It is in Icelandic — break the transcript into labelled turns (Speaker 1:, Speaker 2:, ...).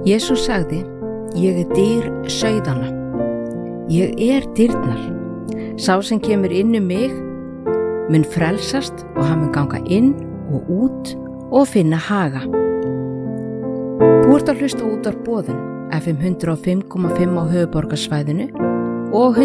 Speaker 1: Jesús sagði: Ég dyr sauðanna. Ég dyrnar. Sá sem kemur inn mig mun frelsast og hann mun ganga inn og út og finna haga. Þú ert að hlusta á Útvarp Boðun, FM 105,5 á höfuðborgarsvæðinu og